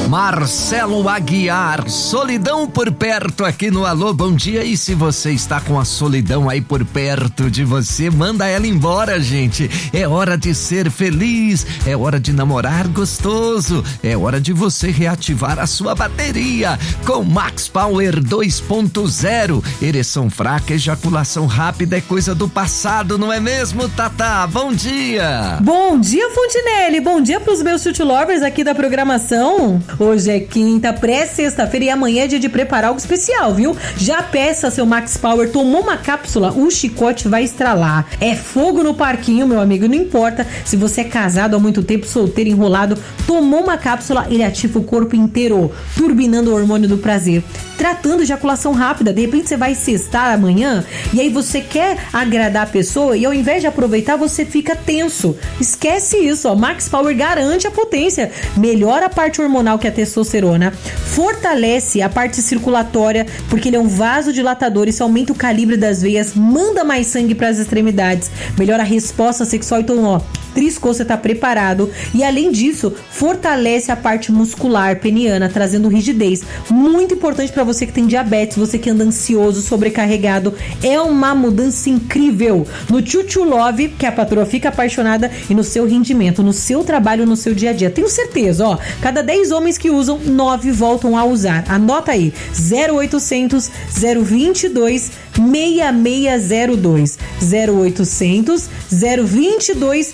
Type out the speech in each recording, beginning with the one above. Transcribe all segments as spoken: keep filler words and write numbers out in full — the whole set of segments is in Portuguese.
Marcelo Aguiar, solidão por perto aqui no Alô Bom Dia. E se você está com a solidão aí por perto de você, manda ela embora, gente. É hora de ser feliz, é hora de namorar gostoso, é hora de você reativar a sua bateria com Max Power dois ponto zero. Ereção fraca, ejaculação rápida é coisa do passado, não é mesmo, Tatá? Bom dia! Bom dia, Fontinelli! Bom dia pros meus chute lovers aqui da programação. Hoje é quinta, pré-sexta-feira e amanhã é dia de preparar algo especial, viu? Já peça seu Max Power, tomou uma cápsula, o chicote vai estralar. É fogo no parquinho, meu amigo, não importa se você é casado há muito tempo, solteiro, enrolado, tomou uma cápsula, ele ativa o corpo inteiro, turbinando o hormônio do prazer, tratando ejaculação rápida. De repente você vai cestar amanhã e aí você quer agradar a pessoa e ao invés de aproveitar, você fica tenso. Esquece isso, ó. Max Power garante a potência, melhora a parte hormonal que é a testosterona, fortalece a parte circulatória, porque ele é um vasodilatador, isso aumenta o calibre das veias, manda mais sangue para as extremidades, melhora a resposta sexual. Então, ó, triscou, você tá preparado. E além disso, fortalece a parte muscular peniana, trazendo rigidez. Muito importante para você que tem diabetes, você que anda ansioso, sobrecarregado. É uma mudança incrível no Chuchu Love, que a patroa fica apaixonada, e no seu rendimento, no seu trabalho, no seu dia a dia. Tenho certeza, ó, cada dez homens que usam, nove voltam a usar. Anota aí, zero oitocentos, zero vinte e dois, seis seis zero dois, zero oitocentos, zero vinte e dois,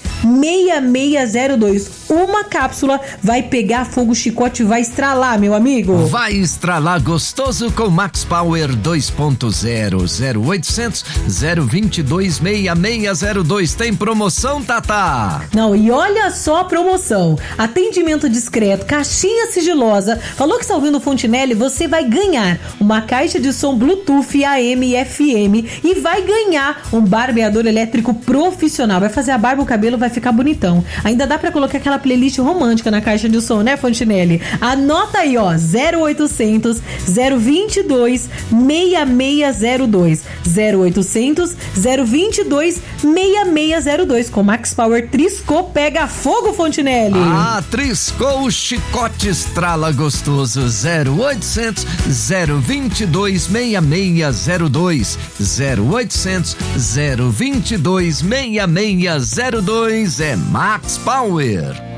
seis seis zero dois. Uma cápsula vai pegar fogo, o chicote vai estralar, meu amigo. Vai estralar gostoso com Max Power dois ponto zero, zero oitocentos, zero vinte e dois, seis seis zero dois. Tem promoção, Tatá? Não, e olha só a promoção. Atendimento discreto, caixinha sigilosa. Falou que está ouvindo o Fontinelli? Você vai ganhar uma caixa de som Bluetooth A M e F M e vai ganhar um barbeador elétrico profissional. Vai fazer a barba, o cabelo vai ficar bonitão. Ainda dá pra colocar aquela playlist romântica na caixa de som, né, Fontinelli? Anota aí, ó, zero oitocentos, zero vinte e dois, seis seis zero dois, zero oitocentos, zero vinte e dois, seis seis zero dois. Com Max Power, triscou, pega fogo, Fontinelli. Ah, triscou, o chicote estrala gostoso. Zero oitocentos, zero vinte e dois, seis seis zero dois, zero oitocentos, zero vinte e dois, seis seis zero dois. É Max Power.